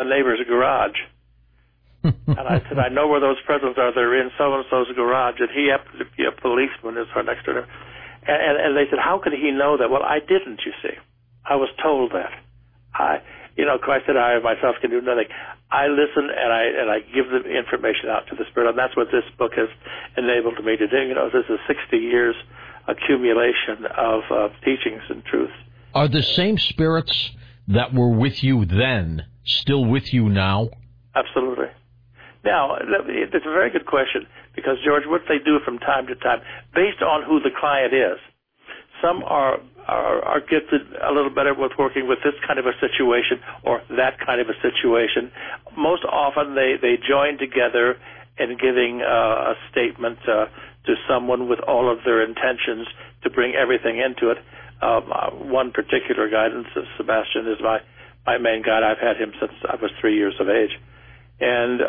neighbor's garage. And I said, I know where those presents are. They're in so-and-so's garage. And he happened to be a policeman who's right next to her. And they said, how could he know that? Well, I didn't, you see. I was told that. Christ said, I myself can do nothing. I listen and I give the information out to the Spirit. And that's what this book has enabled me to do. This is 60 years accumulation of teachings and truths. Are the same spirits that were with you then still with you now? Absolutely. Now, it's a very good question because, George, what they do from time to time, based on who the client is, some are gifted a little better with working with this kind of a situation or that kind of a situation. Most often they join together in giving a statement to someone with all of their intentions to bring everything into it. One particular guidance, Sebastian, is my main guide. I've had him since I was 3 years of age. And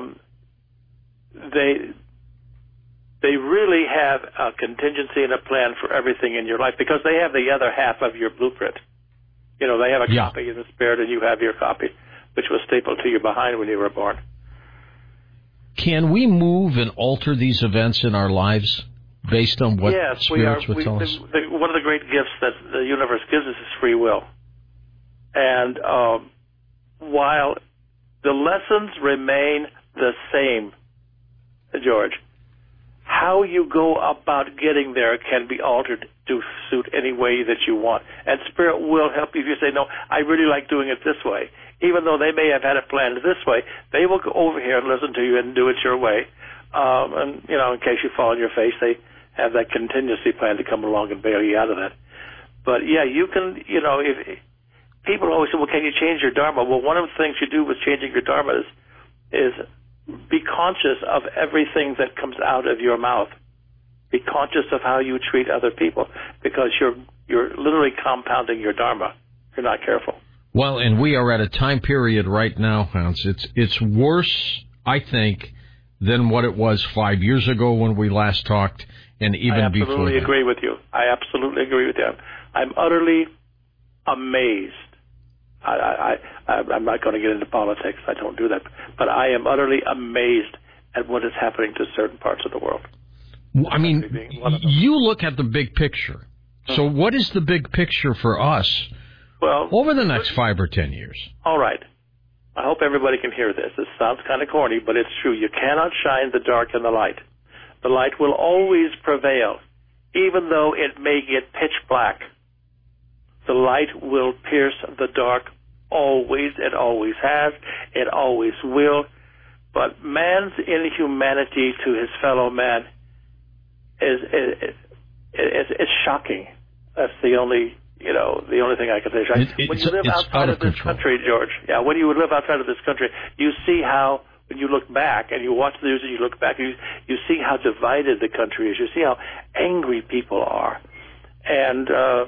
they really have a contingency and a plan for everything in your life because they have the other half of your blueprint. They have a copy in the Spirit and you have your copy, which was stapled to you behind when you were born. Can we move and alter these events in our lives based on what spirits would tell us? One of the great gifts that the universe gives us is free will. And while the lessons remain the same, George, how you go about getting there can be altered to suit any way that you want. And Spirit will help you if you say, no, I really like doing it this way. Even though they may have had it planned this way, they will go over here and listen to you and do it your way. And, in case you fall on your face, they have that contingency plan to come along and bail you out of that. But, yeah, you can, if people always say, well, can you change your Dharma? Well, one of the things you do with changing your Dharma is be conscious of everything that comes out of your mouth. Be conscious of how you treat other people because you're literally compounding your Dharma. You're not careful. Well, and we are at a time period right now, Hans. It's worse, I think, than what it was 5 years ago when we last talked, and even before. I absolutely agree with you. I'm utterly amazed. I'm not going to get into politics. I don't do that. But I am utterly amazed at what is happening to certain parts of the world. I mean, you look at the big picture. So what is the big picture for us over the next 5 or 10 years? All right. I hope everybody can hear this. This sounds kind of corny, but it's true. You cannot shine the dark in the light. The light will always prevail, even though it may get pitch black. The light will pierce the dark always. It always has. It always will. But man's inhumanity to his fellow man is shocking. That's the only thing I can say. When you live outside of this country, George, when you live outside of this country, you see how, when you look back and you watch the news and you look back, you see how divided the country is. You see how angry people are. And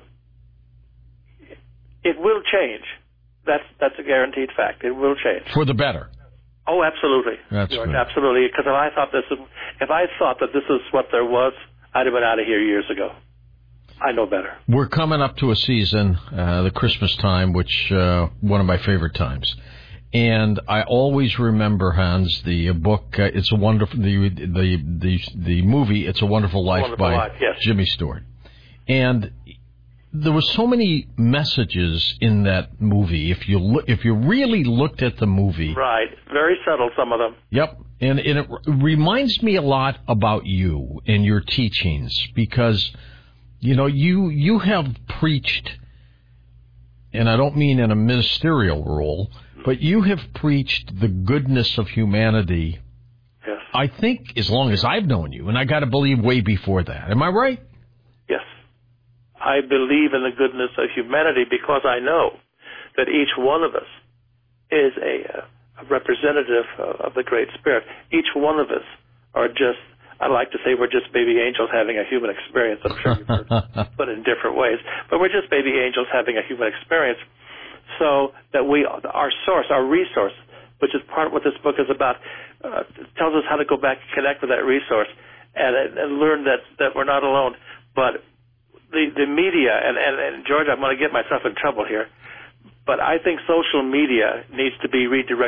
it will change. That's a guaranteed fact. It will change. For the better. Oh, absolutely. That's George, good. Absolutely. Because if I thought that this is what there was, I'd have been out of here years ago. I know better. We're coming up to a season, the Christmas time, which one of my favorite times. And I always remember, Hans, the book. It's a wonderful the movie. It's a Wonderful Life by Jimmy Stewart. And there were so many messages in that movie. If you really looked at the movie, right, very subtle, some of them. Yep, and it reminds me a lot about you and your teachings because you have preached, and I don't mean in a ministerial role, but you have preached the goodness of humanity. Yes. I think as long as I've known you, and I got to believe way before that. Am I right? Yes. I believe in the goodness of humanity because I know that each one of us is a representative of the Great Spirit. Each one of us are just, I like to say we're just baby angels having a human experience. I'm sure you've heard but in different ways. But we're just baby angels having a human experience so that our source, our resource, which is part of what this book is about, tells us how to go back and connect with that resource and learn that we're not alone. But the media, and George, I'm going to get myself in trouble here, but I think social media needs to be redirected